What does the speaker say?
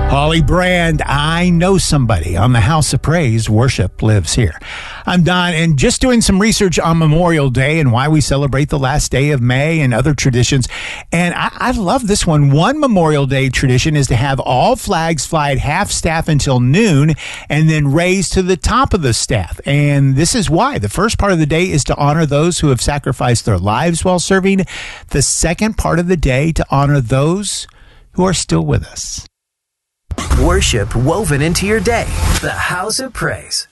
Holly Brand, I know somebody on the House of Praise. Worship lives here. I'm Don, and just doing some research on Memorial Day and why we celebrate the last day of May and other traditions. And I love this one. One Memorial Day tradition is to have all flags fly at half staff until noon and then raised to the top of the staff. And this is why. The first part of the day is to honor those who have sacrificed their lives while serving. The second part of the day to honor those who are still with us. Worship woven into your day. The House of Praise.